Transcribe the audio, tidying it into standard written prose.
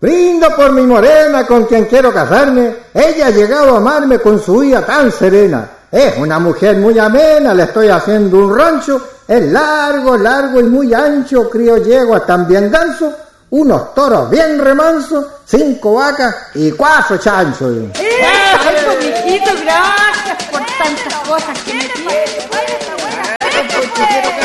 Brindo por mi morena con quien quiero casarme. Ella ha llegado a amarme con su vida tan serena. Es una mujer muy amena, le estoy haciendo un rancho. Es largo, largo y muy ancho. Crío yeguas también ganso. Unos toros bien remansos. 5 vacas y 4 chanchos. ¡Eso, mijito! Gracias por tantas cosas que me tienes.